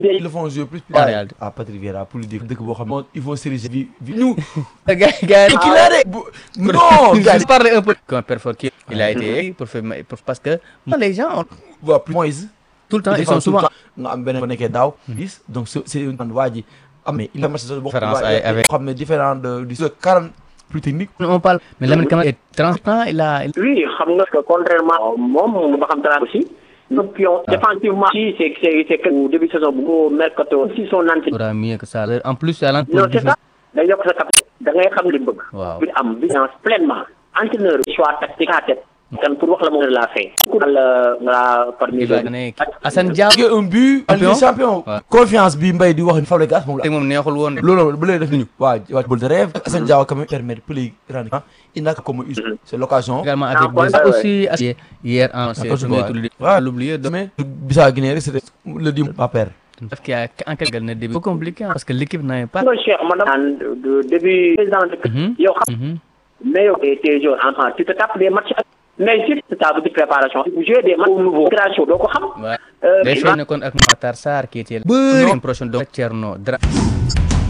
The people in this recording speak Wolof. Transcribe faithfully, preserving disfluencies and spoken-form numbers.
Ils le font jouer plus En réalité. à Patrick Vieira pour lui dire dëkk boo xam ne ils vont s'ériger vi vi nous. gars gars Qui l'a rek non gars je parle un peu comme Perfort qui il a été pour faire pour- parce que les gens ont- voit plus Moïse tout le temps ils défend sont tout le souvent temps. nga am beneen bu nekkee daaw gis donc c'est c'est une waa ji am mais il a match boo Différence ay- avec- xam ne différent de du quarante plus technique on parle mais Lamine Camara est transparent il a il- Oui, xam nga que contrairement moom ma xam dara aussi le pion défensivement si c'est c'est c'est que au début de saison bu ko mercato si son antenne aura mieux que ça en plus à non c'est ça day yokk sa capacité da ngay xam li mu bëgg Waaw. bi am vigilance pleinement entraîneur choix tactique à tête kan pour wax la moom la fait la la parmi les ne Assane Dia que un but en Ligue des Champions Ouais. confiance bi Mbaye di wax Fabregas moom la te moom neexul woon de. loolu bu lay def ni waa waa boule de rêve Assane Diao quand même permettre plus grandement il n'a que comme use c'est l'occasion également Ah, avec ouais, des ouais. aussi assis hier en c'est Cote d'Ivoire. ouais. l'oublier de mais Bissau Guinée rek c'était le dim pas perdre parce qu'il y a en quelque ne début compliqué hein, parce que l'équipe n'avait pas non Cheikh madame de début saison Mhm. yow xam Mhm. mais yow tes joueurs enfant tu te tapes des matchs mais si tu as de préparation vous jouez des matchs au nouveau création doo ko xam Ouais. Euh, day mais- fay nekkoon ak Matar Sarr qui était bëri prochaine donc Thierno Dra